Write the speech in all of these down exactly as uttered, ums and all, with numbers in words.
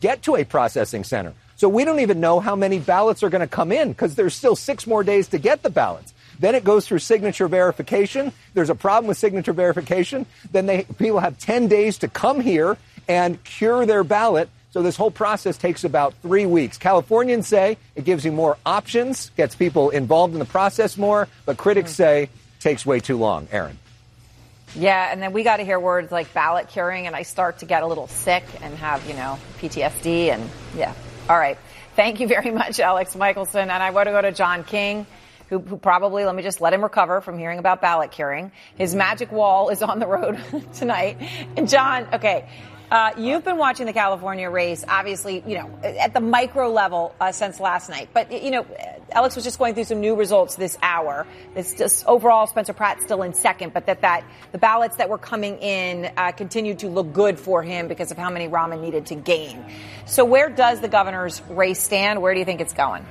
get to a processing center. So we don't even know how many ballots are going to come in because there's still six more days to get the ballots. Then it goes through signature verification. There's a problem with signature verification. Then they people have ten days to come here and cure their ballot. So this whole process takes about three weeks. Californians say it gives you more options, gets people involved in the process more, but critics say it takes way too long. Aaron. Yeah, and then we got to hear words like ballot curing, and I start to get a little sick and have, you know, P T S D. And yeah. All right. Thank you very much, Alex Michelson. And I want to go to John King, who, who probably, let me just let him recover from hearing about ballot curing. His magic wall is on the road tonight. And John, okay. Uh, you've been watching the California race, obviously, you know, at the micro level uh, since last night. But, you know, Alex was just going through some new results this hour. It's just overall Spencer Pratt still in second, but that, that the ballots that were coming in uh, continued to look good for him because of how many Rahman needed to gain. So where does the governor's race stand? Where do you think it's going?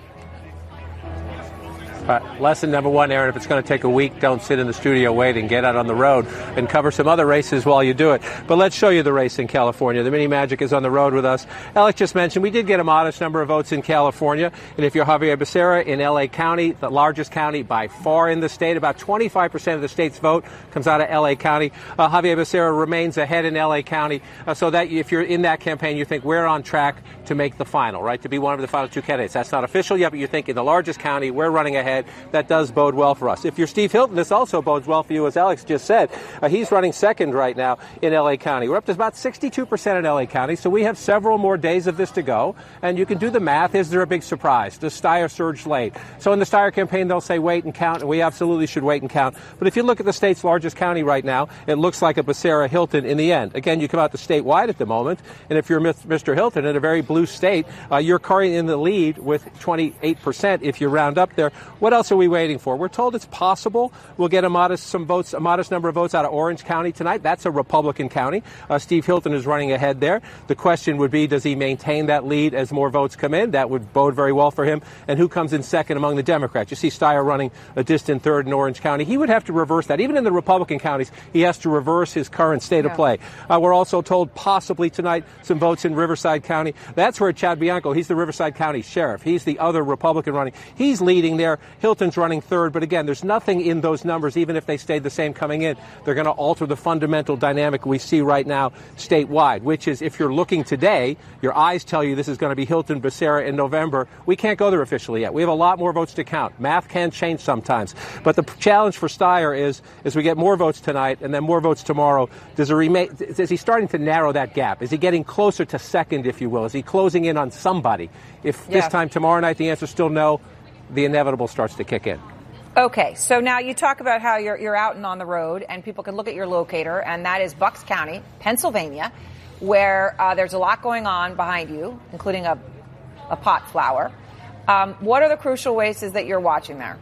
Uh, lesson number one, Aaron, if it's going to take a week, don't sit in the studio waiting. Get out on the road and cover some other races while you do it. But let's show you the race in California. The Mini Magic is on the road with us. Alex just mentioned we did get a modest number of votes in California. And if you're Javier Becerra in L A County, the largest county by far in the state, about twenty-five percent of the state's vote comes out of L A County. Uh, Javier Becerra remains ahead in L A County. Uh, so that if you're in that campaign, you think we're on track to make the final, right, to be one of the final two candidates. That's not official yet, but you think in the largest county, we're running ahead. That does bode well for us. If you're Steve Hilton, this also bodes well for you, as Alex just said. Uh, he's running second right now in L A County. We're up to about sixty-two percent in L A County, so we have several more days of this to go. And you can do the math. Is there a big surprise? Does Steyer surge late? So in the Steyer campaign, they'll say wait and count, and we absolutely should wait and count. But if you look at the state's largest county right now, it looks like a Becerra Hilton in the end. Again, you come out to statewide at the moment, and if you're Mister Hilton in a very blue state, uh, you're currently in the lead with twenty-eight percent if you round up there. What else are we waiting for? We're told it's possible we'll get a modest some votes, a modest number of votes out of Orange County tonight. That's a Republican county. Uh, Steve Hilton is running ahead there. The question would be, does he maintain that lead as more votes come in? That would bode very well for him. And who comes in second among the Democrats? You see Steyer running a distant third in Orange County. He would have to reverse that. Even in the Republican counties, he has to reverse his current state yeah. of play. Uh, we're also told possibly tonight some votes in Riverside County. That's where Chad Bianco, he's the Riverside County sheriff. He's the other Republican running. He's leading there. Hilton's running third. But again, there's nothing in those numbers, even if they stayed the same coming in. They're going to alter the fundamental dynamic we see right now statewide, which is if you're looking today, your eyes tell you this is going to be Hilton Becerra in November. We can't go there officially yet. We have a lot more votes to count. Math can change sometimes. But the challenge for Steyer is, as we get more votes tonight and then more votes tomorrow, does he remain, is he starting to narrow that gap? Is he getting closer to second, if you will? Is he closing in on somebody? If yeah. this time tomorrow night the answer is still no, the inevitable starts to kick in. Okay, so now you talk about how you're you're out and on the road, and people can look at your locator, and that is Bucks County, Pennsylvania, where uh, there's a lot going on behind you, including a a pot flower. Um, what are the crucial races that you're watching there?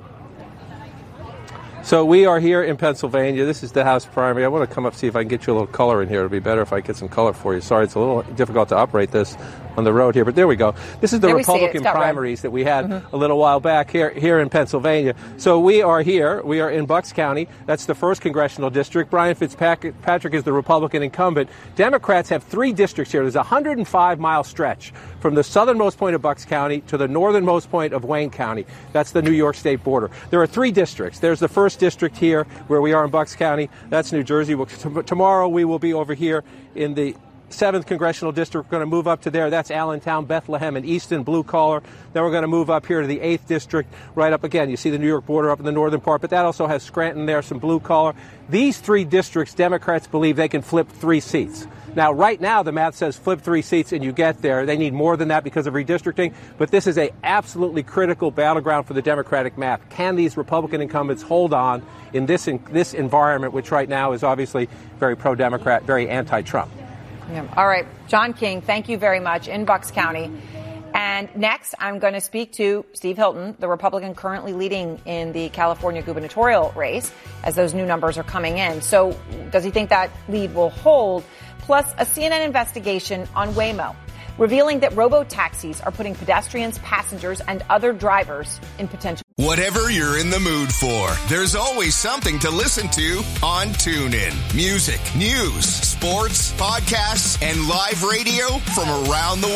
So we are here in Pennsylvania. This is the House primary. I want to come up see if I can get you a little color in here. It'll be better if I get some color for you. Sorry, it's a little difficult to operate this on the road here, but there we go. This is the there Republican primaries red. that we had mm-hmm. a little while back here here in Pennsylvania. So we are here. We are in Bucks County. That's the first congressional district. Brian Fitzpatrick is the Republican incumbent. Democrats have three districts here. There's a one hundred five mile stretch from the southernmost point of Bucks County to the northernmost point of Wayne County. That's the New York State border. There are three districts. There's the first district here where we are in Bucks County. That's New Jersey. We'll, t- tomorrow we will be over here in the seventh Congressional District. We're going to move up to there. That's Allentown, Bethlehem, and Easton, blue collar. Then we're going to move up here to the eighth District, right up again. You see the New York border up in the northern part, but that also has Scranton there, some blue collar. These three districts, Democrats believe they can flip three seats. Now, right now, the math says flip three seats and you get there. They need more than that because of redistricting, but this is a absolutely critical battleground for the Democratic map. Can these Republican incumbents hold on in this in this environment, which right now is obviously very pro-Democrat, very anti-Trump? Yeah. All right. John King, thank you very much in Bucks County. And next, I'm going to speak to Steve Hilton, the Republican currently leading in the California gubernatorial race, as those new numbers are coming in. So does he think that lead will hold? Plus, a C N N investigation on Waymo, revealing that robo-taxis are putting pedestrians, passengers, and other drivers in potential. Whatever you're in the mood for, there's always something to listen to on TuneIn. Music, news, Sports, podcasts, and live radio from around the